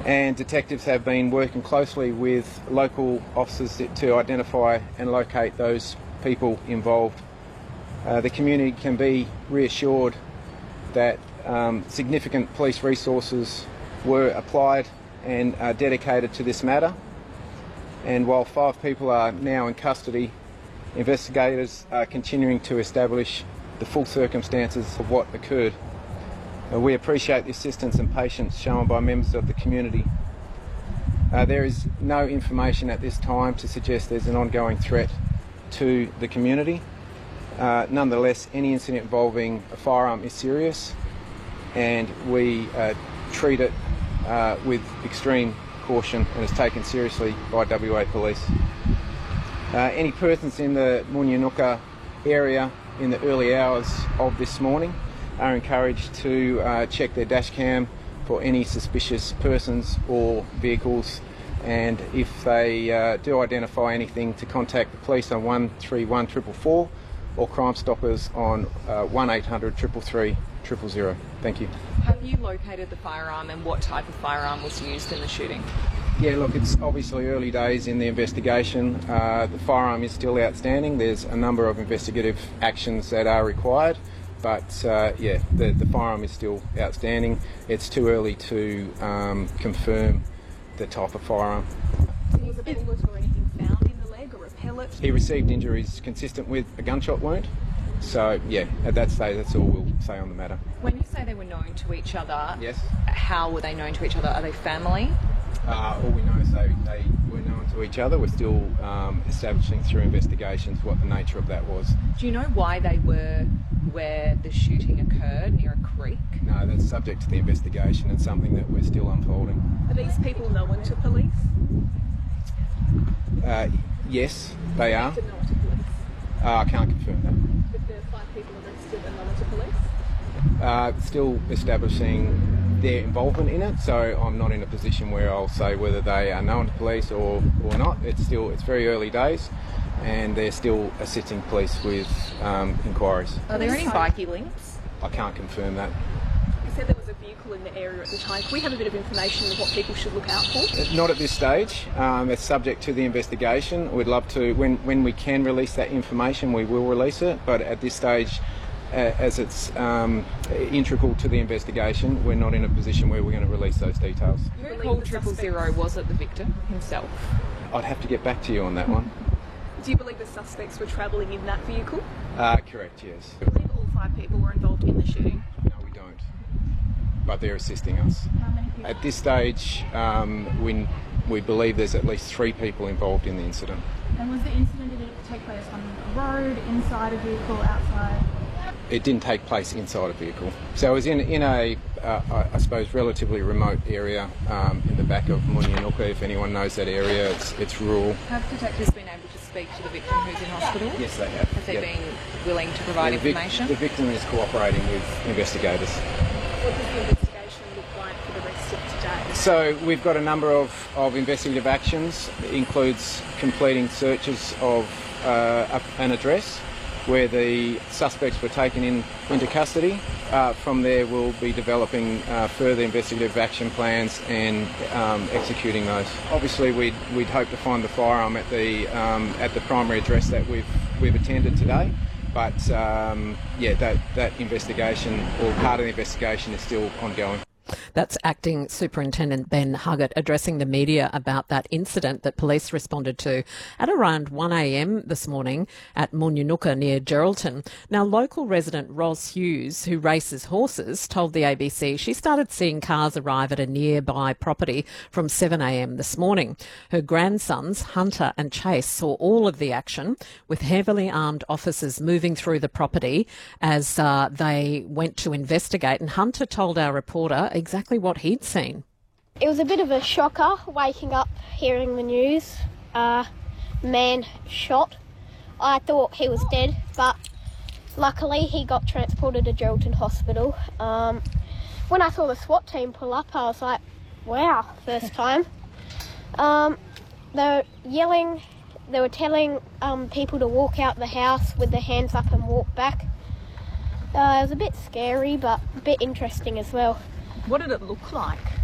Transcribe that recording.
and detectives have been working closely with local officers to identify and locate those people involved. The community can be reassured that significant police resources were applied and are dedicated to this matter, and while 5 people are now in custody, investigators are continuing to establish the full circumstances of what occurred. We appreciate the assistance and patience shown by members of the community. There is no information at this time to suggest there's an ongoing threat to the community. Nonetheless, any incident involving a firearm is serious, and we treat it with extreme caution and is taken seriously by WA Police. Any persons in the Munya area in the early hours of this morning are encouraged to check their dash cam for any suspicious persons or vehicles, and if they do identify anything, to contact the police on 131 444 or Crime Stoppers on 1800 333 000. Thank you. Have you located the firearm, and what type of firearm was used in the shooting? Yeah, look, it's obviously early days in the investigation. The firearm is still outstanding. There's a number of investigative actions that are required, but the firearm is still outstanding. It's too early to confirm the type of firearm. Was a bullet or anything found in the leg, or a pellet? He received injuries consistent with a gunshot wound. So, yeah, at that stage, that's all we'll say on the matter. When you say they were known to each other, yes, how were they known to each other? Are they family? All we know is they were known to each other. We're still establishing through investigations what the nature of that was. Do you know why they were where the shooting occurred, near a creek? No, that's subject to the investigation and something that we're still unfolding. Are these people known to police? Yes, they are. Known to police? I can't confirm that. But the 5 people arrested are known to police? Still establishing their involvement in it, so I'm not in a position where I'll say whether they are known to police or not. It's very early days, and they're still assisting police with inquiries. Are there any bikie links? I can't confirm that. You said there was a vehicle in the area at the time. Can we have a bit of information on what people should look out for? Not at this stage. It's subject to the investigation. We'd love to, when we can release that information, we will release it, but at this stage, as it's integral to the investigation, we're not in a position where we're going to release those details. Who called 000? Was it the victim himself? I'd have to get back to you on that one. Do you believe the suspects were travelling in that vehicle? Correct, yes. Do you believe all 5 people were involved in the shooting? No, we don't. But they're assisting us. How many people? At this stage, we believe there's at least 3 people involved in the incident. And was the incident, did it take place on a road, inside a vehicle, outside? It didn't take place inside a vehicle. So it was in a, I suppose, relatively remote area in the back of Munya. If anyone knows that area, it's rural. Have detectives been able to speak to the victim who's in hospital? Yes, they have. Have they been willing to provide information? The victim is cooperating with investigators. What does the investigation look like for the rest of today? So we've got a number of investigative actions. It includes completing searches of an address where the suspects were taken into custody. From there, we'll be developing further investigative action plans and executing those. Obviously, we'd hope to find the firearm at the primary address that we've attended today. But that investigation, or part of the investigation, is still ongoing. That's Acting Superintendent Ben Huggett addressing the media about that incident that police responded to at around 1 a.m. this morning at Munya near Geraldton. Now, local resident Ros Hughes, who races horses, told the ABC she started seeing cars arrive at a nearby property from 7 a.m. this morning. Her grandsons, Hunter and Chase, saw all of the action, with heavily armed officers moving through the property as they went to investigate. And Hunter told our reporter exactly what he'd seen. It was a bit of a shocker waking up hearing the news. Man shot. I thought he was dead, but luckily he got transported to Geraldton Hospital. When I saw the SWAT team pull up, I was like, wow, first time. They were yelling, they were telling people to walk out the house with their hands up and walk back. It was a bit scary, but a bit interesting as well. What did it look like?